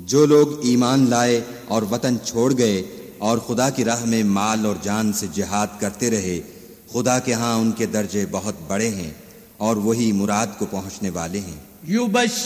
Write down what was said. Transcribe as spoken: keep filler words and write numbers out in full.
जो लोग ईमान लाए और वतन छोड़ गए और खुदा की राह में माल और जान से जिहाद करते रहे, खुदा के यहाँ उनके दर्जे बहुत बड़े हैं और वही मुराद को पहुँचने वाले हैं।